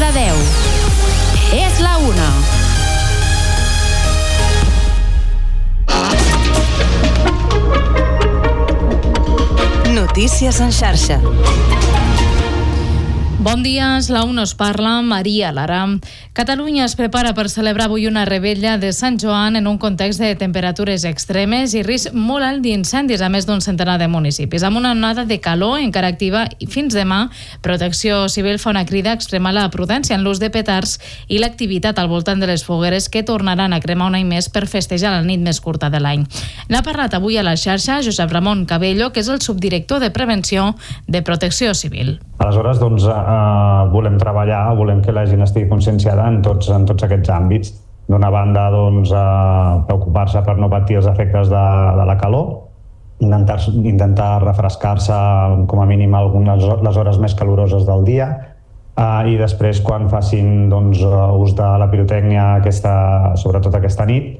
de 10. És la 1. Notícies en xarxa. Bon dia, és la 1, us parla Maria Lara. Catalunya es prepara per celebrar avui una revetlla de Sant Joan en un context de temperatures extremes i risc molt alt d'incendis a més d'un centenar de municipis. Amb una onada de calor encara activa i fins demà, Protecció Civil fa una crida a extremar la prudència en l'ús de petards i l'activitat al voltant de les fogueres que tornaran a cremar un any més per festejar la nit més curta de l'any. N'ha parlat avui a la xarxa Josep Ramon Cabello, que és el subdirector de Prevenció de Protecció Civil. Aleshores, volem treballar, volem que la gent estigui conscienciada en tots aquests àmbits. D'una banda, preocupar-se per no patir els efectes de la calor, intentar refrescar-se com a mínim les hores més caloroses del dia, i després, quan facin ús de la pirotècnia, sobretot aquesta nit,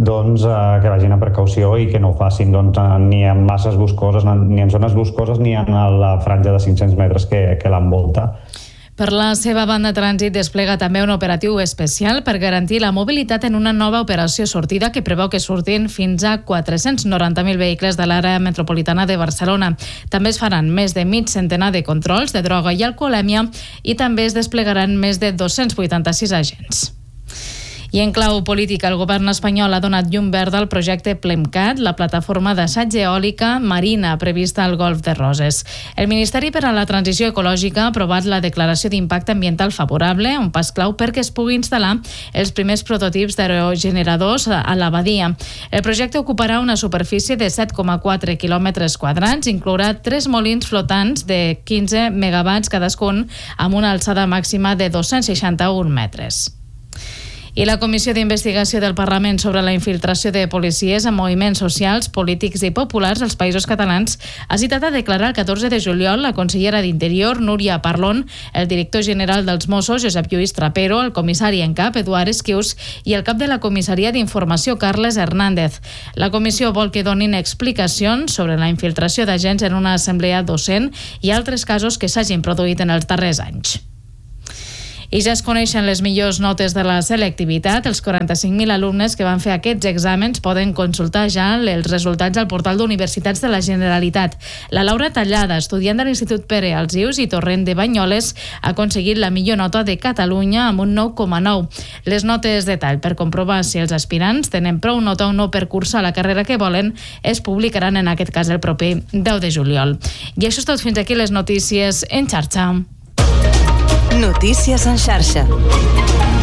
que vagin amb precaució i que no ho facin ni en masses boscoses, ni en zones boscoses, ni en la franja de 500 metres que l'envolta. Per la seva banda, Trànsit desplega també un operatiu especial per garantir la mobilitat en una nova operació sortida que preveu que surtin fins a 490.000 vehicles de l'àrea metropolitana de Barcelona. També es faran més de mig centenar de controls de droga i alcoholèmia i també es desplegaran més de 286 agents. I en clau política, el govern espanyol ha donat llum verda al projecte Plemcat, la plataforma d'assaig eòlica marina prevista al Golf de Roses. El Ministeri per a la Transició Ecològica ha aprovat la declaració d'impacte ambiental favorable, un pas clau perquè es pugui instal·lar els primers prototips d'aerogeneradors a la badia. El projecte ocuparà una superfície de 7,4 quilòmetres quadrats, inclourà 3 molins flotants de 15 megawatts cadascun, amb una alçada màxima de 261 metres. I la Comissió d'Investigació del Parlament sobre la infiltració de policies en moviments socials, polítics i populars als Països Catalans ha citat a declarar el 14 de juliol la consellera d'Interior, Núria Parlon, el director general dels Mossos, Josep Lluís Trapero, el comissari en cap, Eduard Esquius, i el cap de la Comissaria d'Informació, Carles Hernández. La comissió vol que donin explicacions sobre la infiltració d'agents en una assemblea docent i altres casos que s'hagin produït en els darrers anys. I ja es coneixen les millors notes de la selectivitat. Els 45.000 alumnes que van fer aquests exàmens poden consultar ja els resultats al portal d'Universitats de la Generalitat. La Laura Tallada, estudiant de l'Institut Pere Alsius i Torrent de Banyoles, ha aconseguit la millor nota de Catalunya amb un 9,9. Les notes de tall per comprovar si els aspirants tenen prou nota o no per cursar la carrera que volen es publicaran en aquest cas el proper 10 de juliol. I això és tot, fins aquí les notícies en xarxa. Notícies en xarxa.